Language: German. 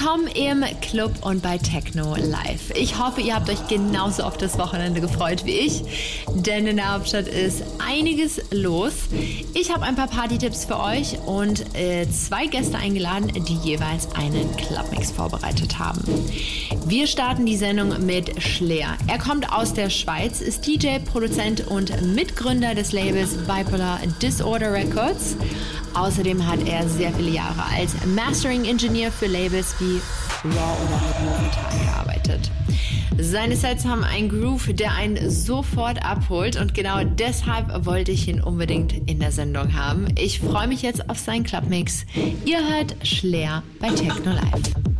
Willkommen im Club und bei Techno Live. Ich hoffe, ihr habt euch genauso auf das Wochenende gefreut wie ich, denn in der Hauptstadt ist einiges los. Ich habe ein paar Party-Tipps für euch und 2 Gäste eingeladen, die jeweils einen Clubmix vorbereitet haben. Wir starten die Sendung mit Schlair. Er kommt aus der Schweiz, ist DJ, Produzent und Mitgründer des Labels Bipolar Disorder Records. Außerdem hat er sehr viele Jahre als Mastering-Engineer für Labels wie Raw oder Movietime gearbeitet. Seine Sets haben einen Groove, der einen sofort abholt und genau deshalb wollte ich ihn unbedingt in der Sendung haben. Ich freue mich jetzt auf seinen Clubmix. Ihr hört Schlair bei Techno Live.